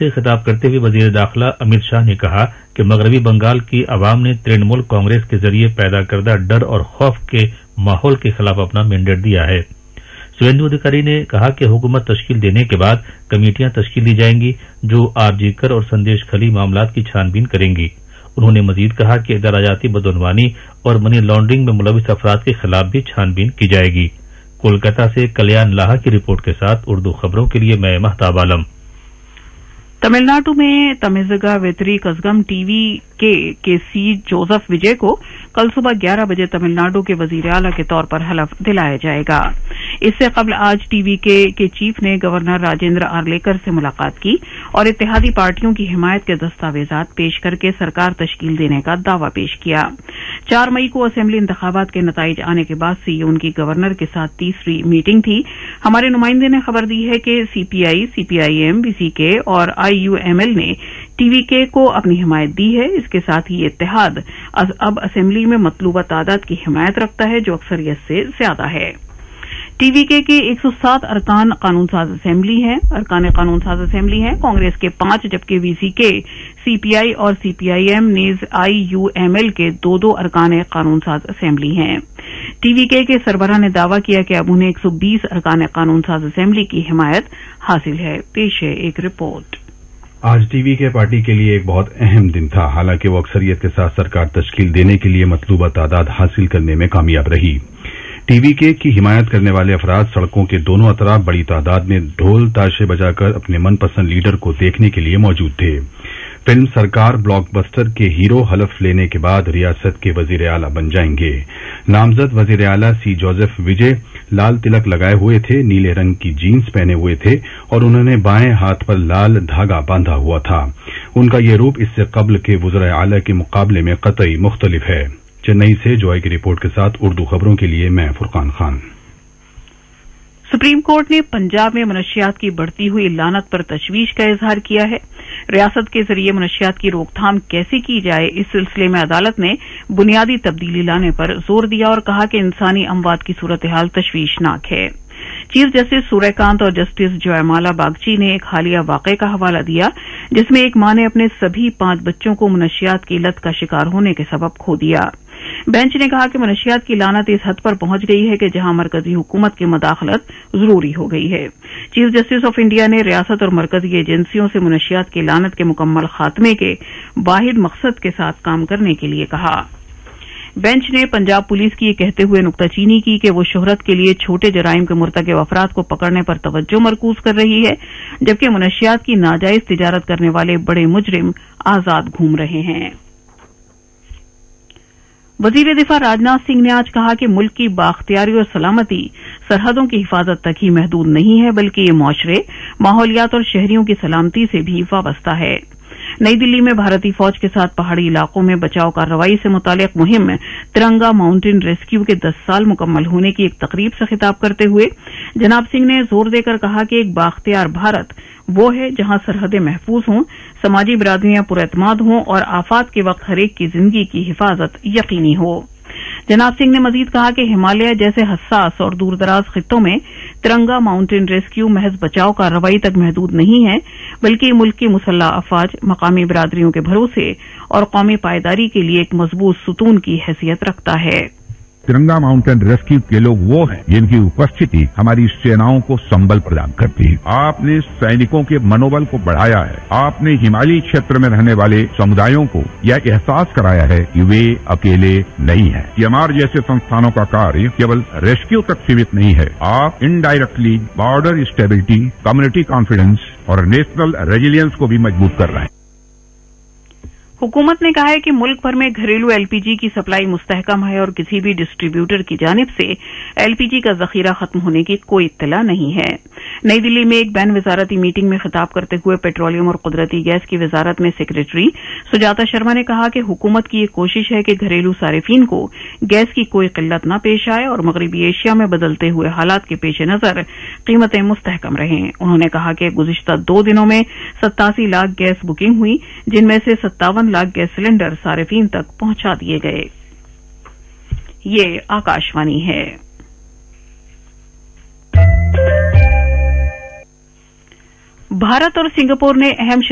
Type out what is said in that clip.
से खिताब करते हुए वजीर दाखिला अमित शाह ने कहा कि मगरबी बंगाल की आवाम ने तृणमूल कांग्रेस के जरिए पैदा करदा डर और खौफ के माहौल के खिलाफ अपना मैंडेट दिया है। शुभेंदु अधिकारी ने कहा कि हुकूमत तश्कील देने के बाद कमेटियां तश्कील दी जाएंगी जो आरजी कर और संदेश खली मामलात की छानबीन करेंगी। उन्होंने मजीद कहा कि दराजाती बदअनवानी और मनी लॉन्ड्रिंग में मुलविस अफराद के खिलाफ भी छानबीन की जाएगी। कोलकाता से कल्याण लाहा की रिपोर्ट के साथ उर्दू खबरों के लिए मैं महताब आलम। तमिलनाडु में तमिज़गा वेतरी कज़गम टीवी के सी जोसेफ विजय को कल सुबह 11 बजे तमिलनाडु के वजीर आला के तौर पर हलफ दिलाया जाएगा। इससे कबल आज टीवीके के चीफ ने गवर्नर राजेंद्र आर्लेकर से मुलाकात की और इत्तेहादी पार्टियों की हिमायत के दस्तावेजात पेश करके सरकार तश्कील देने का दावा पेश किया। 4 मई को असेंबली इंतखाबात के नताइज आने के बाद से ये उनकी गवर्नर के साथ तीसरी मीटिंग थी। हमारे नुमाइंदे ने खबर दी है कि सीपीआई, सीपीआईएम, बीसीके और आईयूएमएल ने टीवीके को अपनी हिमायत दी है। इसके साथ ही ये इत्तेहाद अब असेंबली में मतलूबा तादाद की हिमायत रखता है जो अक्सरियत से ज्यादा है। टीवीके के 107 अरकान कानून साज असेंबली हैं। कांग्रेस के 5 जबकि वीसीके, सीपीआई और सीपीआईएम नीज आईयूएमएल के 2-2 अरकान कानून साज असेंबली हैं। टीवीके के सरबराह ने दावा किया कि अब उन्हें 120 अरकान कानून साज असेंबली की हिमायत हासिल है। पेश है एक रिपोर्ट। आज टीवीके पार्टी के लिए एक बहुत अहम दिन था। हालांकि वो अक्सरियत के साथ सरकार तश्कील देने के लिए मतलूबा तादाद हासिल करने में कामयाब रही। टीवीके की हिमायत करने वाले अफराद सड़कों के दोनों अतराफ बड़ी तादाद में ढोल ताशे बजाकर अपने मनपसंद लीडर को देखने के लिए मौजूद थे। फिल्म सरकार ब्लॉकबस्टर के हीरो हलफ लेने के बाद रियासत के वजीर आला बन जाएंगे। नामजद वजीर आला सी जोसेफ विजय लाल तिलक लगाए हुए थे, नीले रंग की जीन्स पहने हुए थे और उन्होंने बाएं हाथ पर लाल धागा बांधा हुआ था। उनका यह रूप इससे कबल के वज़ीर आला के मुकाबले में कतई मुख्तलिफ है। चेन्नई से जॉय की रिपोर्ट के साथ उर्दू खबरों के लिए मैं फुरकान खान। सुप्रीम कोर्ट ने पंजाब में मनशियात की बढ़ती हुई लानत पर तशवीश का इजहार किया है। रियासत के जरिए मनशियात की रोकथाम कैसे की जाए, इस सिलसिले में अदालत ने बुनियादी तब्दीली लाने पर जोर दिया और कहा कि इंसानी अमवात की सूरत हाल तशवीशनाक है। चीफ जस्टिस सूर्यकांत और जस्टिस जयमाला बागची ने एक हालिया वाकये का हवाला दिया जिसमें एक मां ने अपने सभी 5 बच्चों को मनशियात की लत का शिकार होने के सबब खो दिया। बेंच ने कहा कि मनशियात की लानत इस हद पर पहुंच गई है कि जहां मरकजी हुकूमत की मदाखलत जरूरी हो गई है। चीफ जस्टिस ऑफ इंडिया ने रियासत और मरकजी एजेंसियों से मनशियात की लानत के मुकम्मल खात्मे के वाहिद मकसद के साथ काम करने के लिए कहा। बेंच ने पंजाब पुलिस की ये कहते हुए नुक्ताचीनी की कि वो शोहरत के लिए छोटे जराइम के मुर्तकब अफराद को पकड़ने पर तवज्जो मरकूज कर रही है, जबकि मनशियात की नाजायज तिजारत करने वाले बड़े मुजरिम आजाद घूम रहे हैं। वजीर दिफा राजनाथ सिंह ने आज कहा कि मुल्क की बाख्तियारी और सलामती सरहदों की हिफाजत तक ही महदूद नहीं है, बल्कि ये मुआशरे, माहौलियात और शहरियों की सलामती से भी वाबस्ता है। नई दिल्ली में भारतीय फौज के साथ पहाड़ी इलाकों में बचाव कार्रवाई से मुतालिक मुहिम तिरंगा माउंटेन रेस्क्यू के 10 साल मुकम्मल होने की एक तकरीब से खिताब करते हुए जनाब सिंह ने जोर देकर कहा कि एक बाख्तियार भारत वो है जहां सरहदें महफूज हों, समाजी बिरादरियां पुरएतमाद हों और आफात के वक्त हरेक की जिंदगी की हिफाजत यकीनी हो। जनाब सिंह ने मजीद कहा कि हिमालय जैसे हसास और दूरदराज खित्तों में तिरंगा माउंटेन रेस्क्यू महज बचाव कार्रवाई तक महदूद नहीं है, बल्कि मुल्क की मुसल्लह अफवाज, मकामी बिरादरियों के भरोसे और कौमी पायदारी के लिए एक मजबूत सुतून की हैसियत रखता है। तिरंगा माउंटेन रेस्क्यू के लोग वो हैं जिनकी उपस्थिति हमारी सेनाओं को संबल प्रदान करती है। आपने सैनिकों के मनोबल को बढ़ाया है। आपने हिमालयी क्षेत्र में रहने वाले समुदायों को यह एहसास कराया है कि वे अकेले नहीं हैं। सीएमआर जैसे संस्थानों का कार्य केवल रेस्क्यू तक सीमित नहीं है। आप indirectly border stability, community confidence और नेशनल रेजिलियंस को भी मजबूत कर रहे हैं। हुकूमत ने कहा है कि मुल्क भर में घरेलू एलपीजी की सप्लाई मुस्तहकम है और किसी भी डिस्ट्रीब्यूटर की जानिब से एलपीजी का जखीरा खत्म होने की कोई इत्तला नहीं है। नई दिल्ली में एक बैन वजारती मीटिंग में खिताब करते हुए पेट्रोलियम और कुदरती गैस की वजारत में सेक्रेटरी सुजाता शर्मा ने कहा कि हुकूमत की ये कोशिश है कि घरेलू सारिफीन को गैस की कोई किल्लत न पेश आए और मगरबी एशिया में बदलते हुए हालात के पेश नजर कीमतें मुस्तहकम रहें। उन्होंने कहा कि गुज़िश्ता 2 दिनों में 87 लाख गैस बुकिंग हुई, जिनमें से 57 लाख गैस सिलेंडर सारिफीन तक पहुंचा दिए गए। ये आकाशवाणी है। भारत और सिंगापुर ने अहम